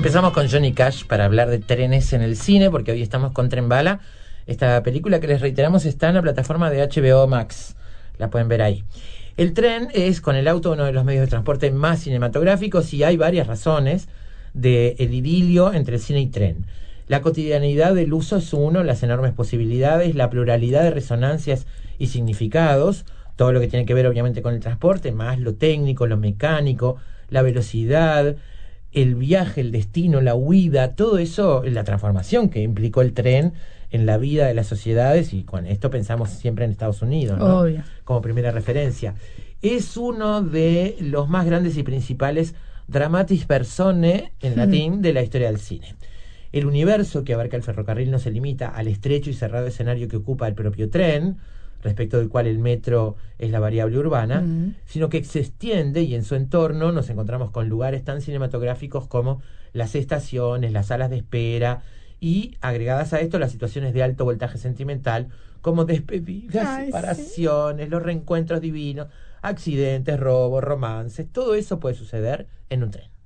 Empezamos con Johnny Cash para hablar de trenes en el cine, porque hoy estamos con Tren Bala. Esta película que les reiteramos está en la plataforma de HBO Max. La pueden ver ahí. El tren es, con el auto, uno de los medios de transporte más cinematográficos, y hay varias razones del idilio entre el cine y tren. La cotidianidad del uso es uno, las enormes posibilidades, la pluralidad de resonancias y significados, todo lo que tiene que ver obviamente con el transporte, más lo técnico, lo mecánico, la velocidad, el viaje, el destino, la huida, todo eso, la transformación que implicó el tren en la vida de las sociedades, y con esto pensamos siempre en Estados Unidos, ¿no? Obvio. Como primera referencia. Es uno de los más grandes y principales dramatis personae, en latín, de la historia del cine. El universo que abarca el ferrocarril no se limita al estrecho y cerrado escenario que ocupa el propio tren, respecto del cual el metro es la variable urbana, sino que se extiende, y en su entorno nos encontramos con lugares tan cinematográficos como las estaciones, las salas de espera, y agregadas a esto las situaciones de alto voltaje sentimental, como despedidas, separaciones, los reencuentros divinos, accidentes, robos, romances. Todo eso puede suceder en un tren.